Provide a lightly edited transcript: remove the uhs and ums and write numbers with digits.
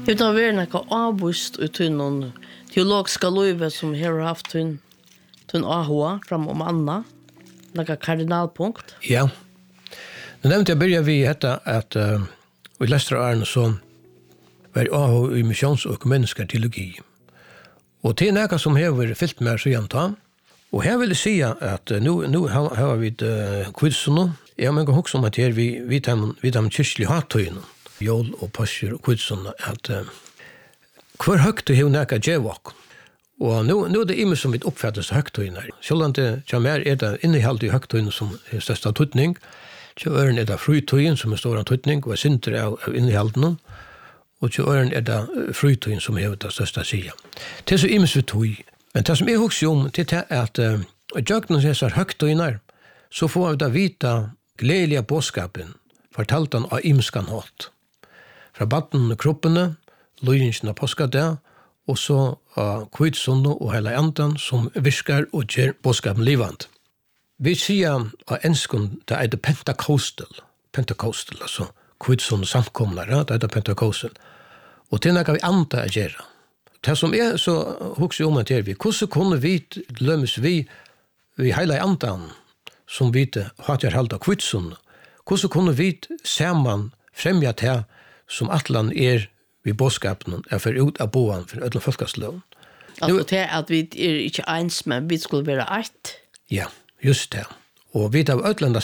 Det har vært noe avvist ut til noen teologiske løyve som har haft til en AHA fram om Anna. Noe kardinalpunkt. Ja. Nu nevnte jeg begynner vi etter at vi leste Arne som var AHA i missions- og økumenisk teologi. Og det noe som har vært fyllt med så gjenta. Og her vil jeg si at nå har vi kvidsen. Jeg må huske om at her vi tar kyrkelig hattøyene. Jol og Pasjer og kvidsen at hver høyt har noe djevåk. Og nå det imme som vi oppfattes høytøyene. Selv om det kommer det innehalt i høytøyene som er største tøytning. Til øren det frytøyen som er stor tøytning og er sinter av innehaltene. Og til øren det frytøyen som er det største siden. Det er så imme som vi tøy. Men det som jeg husker om det er at jøkken disse høytøyene så får vi da vite gledelige bådskapen fortalt han av imskan hatt. Fra baden og kroppene, løyningen av påskadet, og så av kvidsånden og hele andan som virker og gjør bådskapen livant. Vi sier av enskund, det er det Pentakostal, altså kvidsånden samkomnere, det er det Pentakostal. Og det er noe vi andre gjør. Det som er så husker om at det er vi, hvordan kunne vi lømmes vi hele andan som vi har til å holde kvidsånden? Hvordan kunne vi sammen fremja til som atlan vi bådskapen er for ut av boan for ødelen folkesløven. Altså til at vi ikke ens, men vi skulle være ett? Ja, just det. Og vi av ødelen